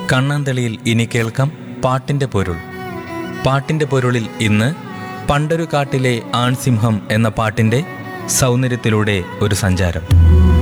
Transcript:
കണ്ണാന്തളിയിൽ ഇനി കേൾക്കാം പാട്ടിൻ്റെ പൊരുൾ. പാട്ടിൻ്റെ പൊരുളിൽ ഇന്ന് പണ്ടൊരു കാട്ടിലെ ആൺസിംഹം എന്ന പാട്ടിൻ്റെ സൗന്ദര്യത്തിലൂടെ ഒരു സഞ്ചാരം.